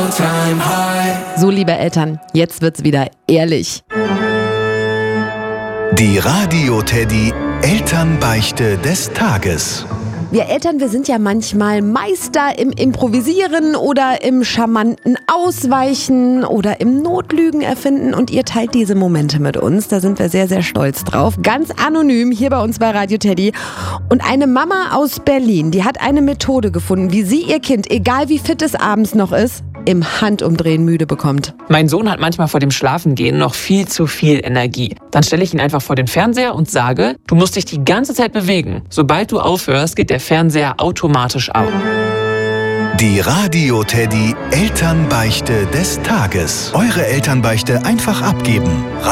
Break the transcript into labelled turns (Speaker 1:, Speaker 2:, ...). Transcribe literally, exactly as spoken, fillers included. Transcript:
Speaker 1: So, liebe Eltern, jetzt wird's wieder ehrlich.
Speaker 2: Die Radio-Teddy Elternbeichte des Tages.
Speaker 1: Wir Eltern, wir sind ja manchmal Meister im Improvisieren oder im charmanten Ausweichen oder im Notlügen erfinden und ihr teilt diese Momente mit uns. Da sind wir sehr, sehr stolz drauf. Ganz anonym hier bei uns bei Radio Teddy. Und eine Mama aus Berlin, die hat eine Methode gefunden, wie sie ihr Kind, egal wie fit es abends noch ist, im Handumdrehen müde bekommt.
Speaker 3: Mein Sohn hat manchmal vor dem Schlafengehen noch viel zu viel Energie. Dann stelle ich ihn einfach vor den Fernseher und sage, du musst dich die ganze Zeit bewegen. Sobald du aufhörst, geht der Fernseher automatisch aus.
Speaker 2: Die Radio-Teddy Elternbeichte des Tages. Eure Elternbeichte einfach abgeben.